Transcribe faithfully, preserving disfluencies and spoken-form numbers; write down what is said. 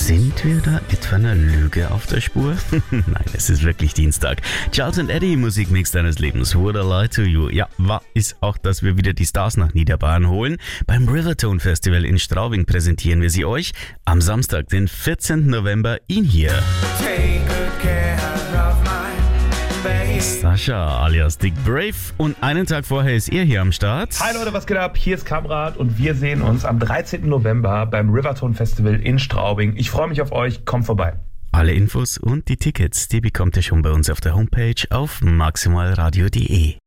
Sind wir da etwa einer Lüge auf der Spur? Nein, es ist wirklich Dienstag. Charles and Eddie, Musikmix deines Lebens. Would I lie to you? Ja, wahr ist auch, dass wir wieder die Stars nach Niederbayern holen. Beim Rivertone Festival in Straubing präsentieren wir sie euch. Am Samstag, den vierzehnten November, ihn hier. Take good care of my baby. Sascha alias Dick Brave. Und einen Tag vorher ist er hier am Start. Hi Leute, was geht ab? Hier ist Kamrat und wir sehen uns am dreizehnten November beim Rivertone Festival in Straubing. Ich freue mich auf euch, kommt vorbei. Alle Infos und die Tickets, die bekommt ihr schon bei uns auf der Homepage auf maximalradio punkt de.